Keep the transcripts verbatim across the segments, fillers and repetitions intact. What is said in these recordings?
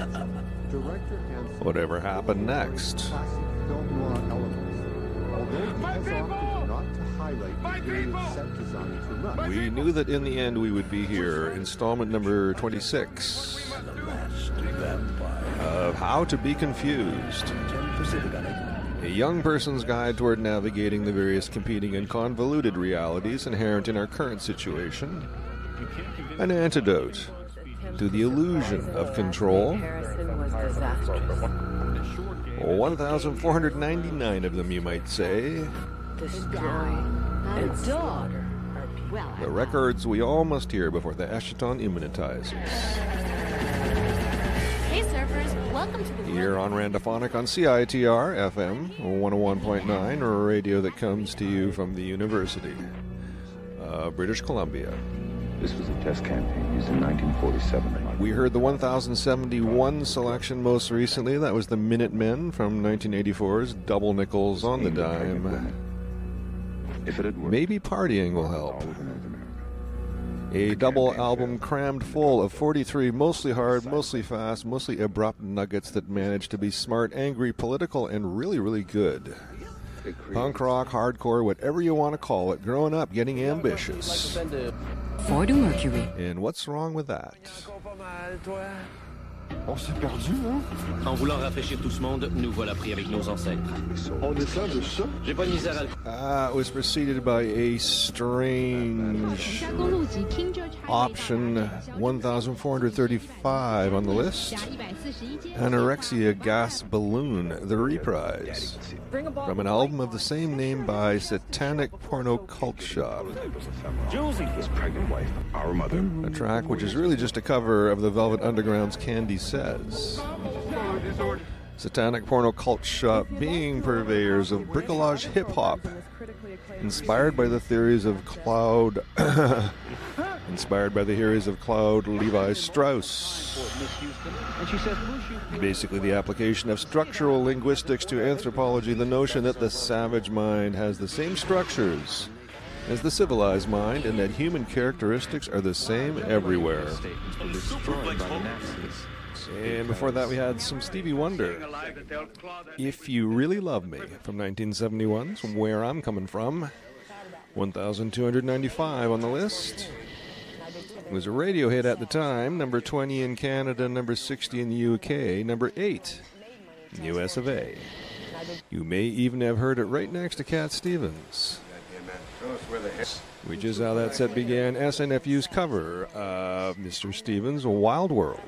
Whatever happened next? We knew that in the end we would be here. Installment number twenty-six of How to Be Confused. A young person's guide toward navigating the various competing and convoluted realities inherent in our current situation. An antidote to the illusion of control. one thousand four hundred ninety-nine of them, you might say. The records we all must hear before the Eschaton immunitizes. Hey surfers, welcome to the Here on Randophonic on C I T R F M one oh one point nine, or a radio that comes to you from the University of British Columbia. This was a test campaign used in nineteen forty-seven. We heard the one thousand seventy-one selection most recently. That was the Minutemen from nineteen eighty-four's Double Nickels on the Dime. If it had worked, Maybe Partying will help. all of North America. A double album crammed full of forty-three mostly hard, mostly fast, mostly abrupt nuggets that managed to be smart, angry, political, and really, really good. Punk rock, hardcore, whatever you want to call it. Growing up, getting ambitious. Ford Mercury. And what's wrong with that? On s'est perdu, hein? En voulant rafraîchir tout ce monde, nous voilà pris avec nos ancêtres. On descend de ça? J'ai pas de misère à le... Uh, it was preceded by a strange option, one thousand four hundred thirty-five on the list. Anorexia Gas Balloon, the reprise. From an album of the same name by Satanic Porno Cult Shop. His pregnant wife, our mother. A track which is really just a cover of the Velvet Underground's Candy Says. Satanic Porno Cult Shop being purveyors of bricolage hip-hop, inspired by the theories of Claude... inspired by the theories of Claude Levi-Strauss. Basically the application of structural linguistics to anthropology, the notion that the savage mind has the same structures as the civilized mind, and that human characteristics are the same everywhere. And before that we had some Stevie Wonder. If You Really Love Me from nineteen seventy-one, from Where I'm Coming From. one thousand two hundred ninety-five on the list. It was a radio hit at the time, number twenty in Canada, number sixty in the U K, number eight in the U S of A. You may even have heard it right next to Cat Stevens. Which is how that set began. S N F U's cover of Mister Stevens' Wild World.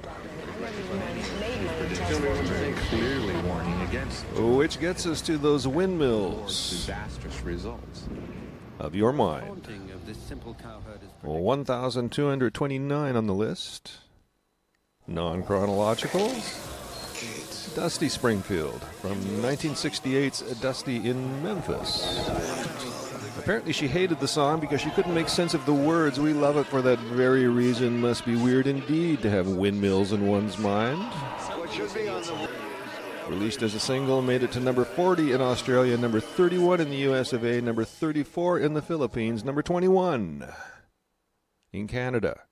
Clearly warning against Which gets us to those windmills disastrous results. of your mind. Well, one thousand two hundred twenty-nine on the list. Non-chronological. Dusty Springfield from nineteen sixty-eight's Dusty in Memphis. Apparently she hated the song because she couldn't make sense of the words. We love it for that very reason. Must be weird indeed to have windmills in one's mind. Released as a single, made it to number forty in Australia, number thirty-one in the U S of A, number thirty-four in the Philippines, number twenty-one in Canada.